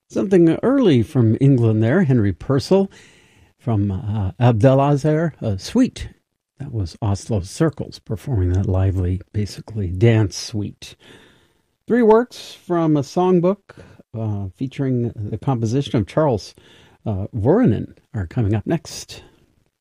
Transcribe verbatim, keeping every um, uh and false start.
Something early from England there, Henry Purcell from uh, Abdelazer, uh, Suite. That was Oslo Circles performing that lively, basically, dance suite. Three works from a songbook uh, featuring the composition of Charles uh, Vuorinen are coming up next.